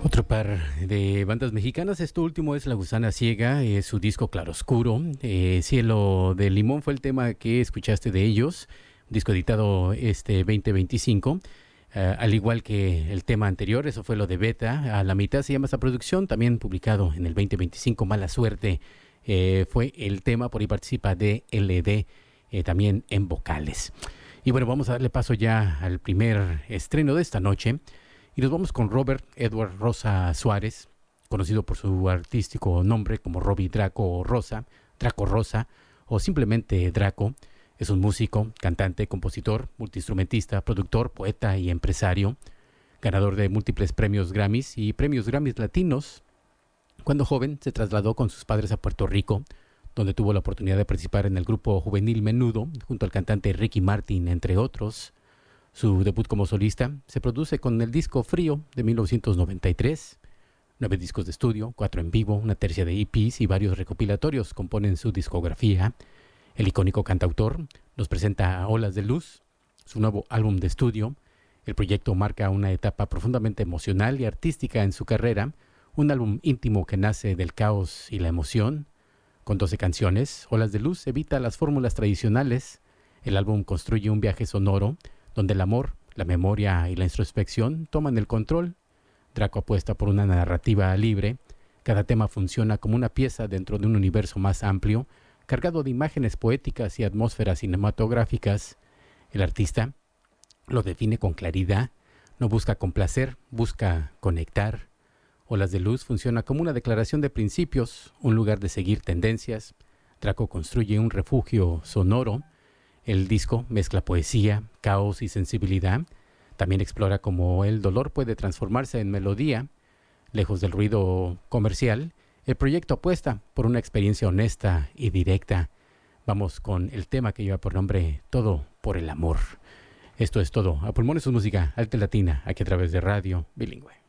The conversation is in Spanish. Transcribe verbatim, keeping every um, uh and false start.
Otro par de bandas mexicanas. Esto último es La Gusana Ciega, es su disco Claroscuro. Eh, Cielo de Limón fue el tema que escuchaste de ellos, un disco editado este veinte veinticinco. Uh, al igual que el tema anterior, eso fue lo de Beta, a la mitad se llama esta producción, también publicado en el veinte veinticinco, Mala Suerte, eh, fue el tema, por ahí participa D L D, eh, también en vocales. Y bueno, vamos a darle paso ya al primer estreno de esta noche, y nos vamos con Robert Edward Rosa Suárez, conocido por su artístico nombre como Robbie Draco Rosa, Draco Rosa, o simplemente Draco. Es un músico, cantante, compositor, multiinstrumentista, productor, poeta y empresario, ganador de múltiples premios Grammys y premios Grammys latinos. Cuando joven se trasladó con sus padres a Puerto Rico, donde tuvo la oportunidad de participar en el grupo juvenil Menudo, junto al cantante Ricky Martin, entre otros. Su debut como solista se produce con el disco Frío de mil novecientos noventa y tres. Nueve discos de estudio, cuatro en vivo, una tercia de E Pes y varios recopilatorios componen su discografía. El icónico cantautor nos presenta Olas de Luz, su nuevo álbum de estudio. El proyecto marca una etapa profundamente emocional y artística en su carrera, un álbum íntimo que nace del caos y la emoción. Con doce canciones, Olas de Luz evita las fórmulas tradicionales. El álbum construye un viaje sonoro donde el amor, la memoria y la introspección toman el control. Draco apuesta por una narrativa libre. Cada tema funciona como una pieza dentro de un universo más amplio, cargado de imágenes poéticas y atmósferas cinematográficas. El artista lo define con claridad, no busca complacer, busca conectar. Olas de Luz funciona como una declaración de principios, un lugar de seguir tendencias. Draco construye un refugio sonoro. El disco mezcla poesía, caos y sensibilidad. También explora cómo el dolor puede transformarse en melodía. Lejos del ruido comercial, el proyecto apuesta por una experiencia honesta y directa. Vamos con el tema que lleva por nombre Todo por el Amor. Esto es todo. A pulmones su música alta latina, aquí a través de Radio Bilingüe.